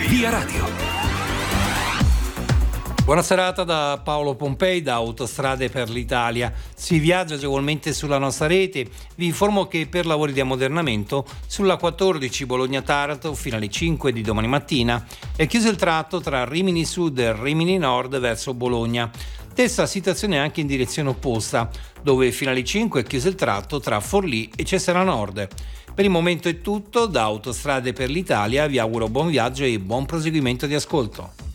Via Radio. Buona serata da Paolo Pompei da Autostrade per l'Italia. Si viaggia agevolmente sulla nostra rete. Vi informo che per lavori di ammodernamento sulla 14 Bologna-Taranto fino alle 5 di domani mattina è chiuso il tratto tra Rimini Sud e Rimini Nord verso Bologna. Stessa situazione anche in direzione opposta, dove fino alle 5 è chiuso il tratto tra Forlì e Cesena Nord. Per il momento è tutto, da Autostrade per l'Italia vi auguro buon viaggio e buon proseguimento di ascolto.